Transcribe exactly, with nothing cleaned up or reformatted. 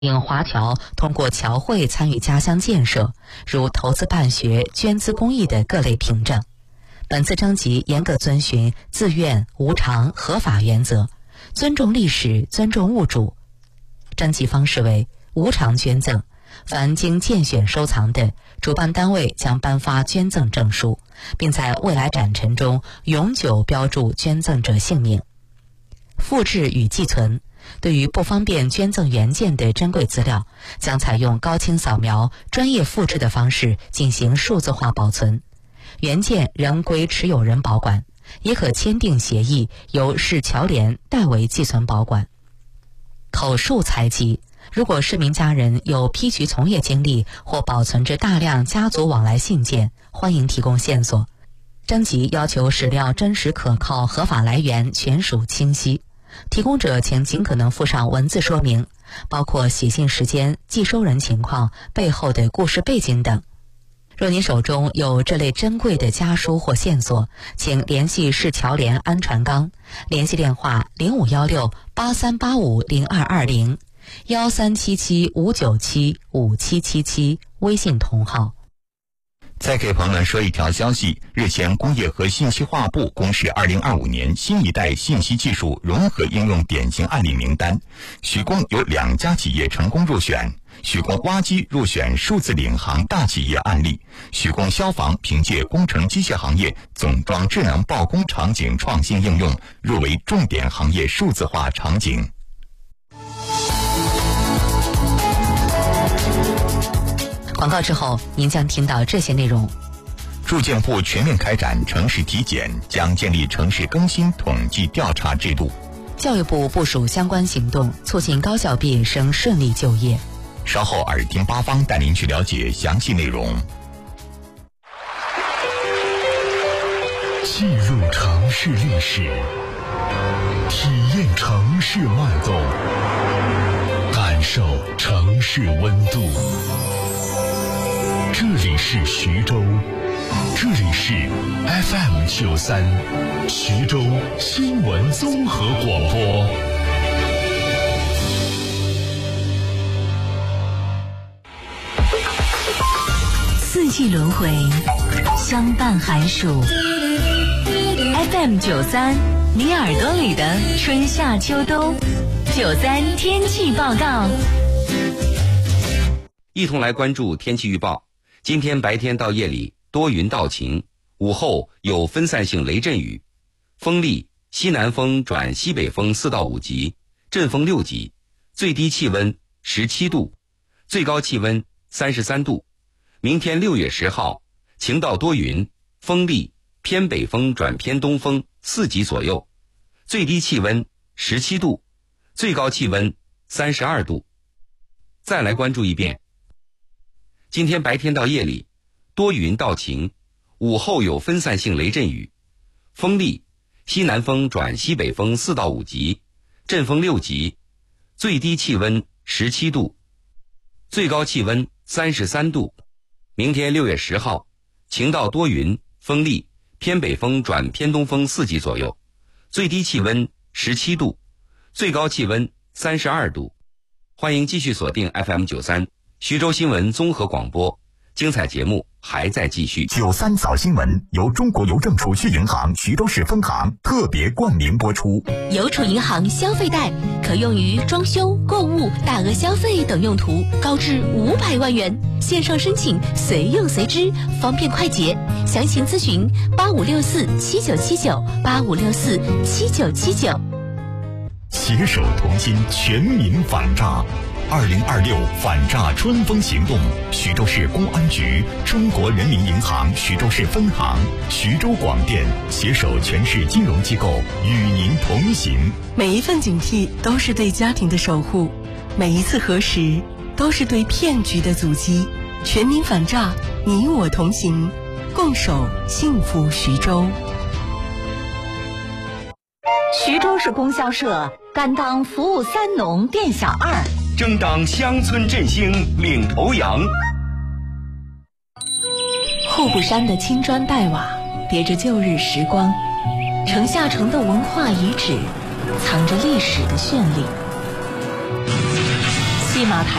应华侨通过侨汇参与家乡建设，如投资办学、捐资公益的各类凭证。本次征集严格遵循自愿、无偿、合法原则，尊重历史，尊重物主。征集方式为无偿捐赠，凡经荐选收藏的，主办单位将颁发捐赠证书，并在未来展陈中永久标注捐赠者姓名。复制与寄存，对于不方便捐赠原件的珍贵资料，将采用高清扫描、专业复制的方式进行数字化保存。原件仍归持有人保管，也可签订协议，由市侨联代为寄存保管。口述采集，如果市民家人有批局从业经历或保存着大量家族往来信件，欢迎提供线索。征集要求史料真实可靠，合法来源权属清晰。提供者请尽可能附上文字说明，包括写信时间、寄收人情况、背后的故事背景等。若您手中有这类珍贵的家书或线索，请联系市侨联安传岗，联系电话零五幺六八三八五零二二零、幺三七七五九七五七七七，微信同号。 再给朋友们说一条消息，日前工业和信息化部公示二零二五年新一代信息技术融合应用典型案例名单，许共有两家企业成功入选。许共挖机入选数字领航大企业案例，许共消防凭借工程机械行业总装智能报工场景创新应用入围重点行业数字化场景。 广告之后，您将听到这些内容。 住建部全面开展城市体检，将建立城市更新统计调查制度。 教育部部署相关行动，促进高校毕业生顺利就业。 稍后耳听八方带您去了解详细内容。 记录城市历史，体验城市脉动，感受城市温度。这里是徐州，这里是 F M 九三，徐州新闻综合广播。 四季轮回，相伴寒暑。F M 九三，你耳朵里的春夏秋冬。九三天气报告， 一同来关注天气预报。今天白天到夜里多云到晴，午后有分散性雷阵雨，风力西南风转西北风四到五级，阵风六级，最低气温十七度，最高气温三十三度。明天六月十号，晴到多云，风力偏北风转偏东风四级左右，最低气温十七度，最高气温三十二度。再来关注一遍。今天白天到夜里多云到晴，午后有分散性雷阵雨，风力西南风转西北风四到五级，阵风六级，最低气温十七度，最高气温三十三度。明天六月十号，晴到多云，风力偏北风转偏东风四级左右，最低气温十七度，最高气温三十二度。欢迎继续锁定 F M 九三徐州新闻综合广播，精彩节目还在继续。 九三早新闻由中国邮政储蓄银行徐州市分行特别冠名播出。 邮储银行消费贷可用于装修、购物、大额消费等用途，高至五百万元，线上申请，随用随支，方便快捷。详情咨询八五六四七九七九八五六四七九七九。 携手同心，全民反诈。二零二六反诈春风行动，徐州市公安局、中国人民银行徐州市分行、徐州广电携手全市金融机构与您同行。 每一份警惕都是对家庭的守护，每一次核实都是对骗局的阻击。全民反诈，你我同行，共守幸福徐州。 徐州市供销社甘当服务三农店小二， 争当乡村振兴领头羊。 户部山的青砖黛瓦叠着旧日时光，城下城的文化遗址藏着历史的绚丽。西马台